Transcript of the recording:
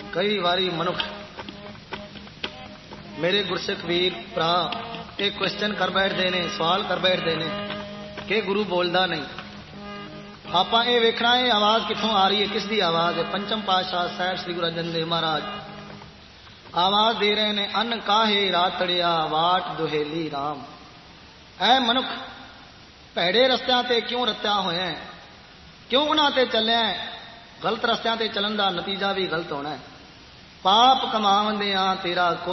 कई वारी मनुख मेरे गुरसिख वीर भरा ये क्वेश्चन कर बैठते हैं, सवाल कर बैठते हैं कि गुरु बोलता नहीं। आप ये वेखना है आवाज कितों आ रही है, किसकी आवाज है। पंचम पातशाह साहब श्री गुरु अर्जन देव महाराज आवाज दे रहे हैं, अन्न काहे रातड़िया वाट दुहेली राम। ऐ मनुख भैड़े रस्त्यां ते क्यों रत्या होया है, क्यों उन्हां ते चलिया है। गलत रस्त्यां ते चलन का नतीजा भी गलत होना है। पाप कमावंदियां तेरा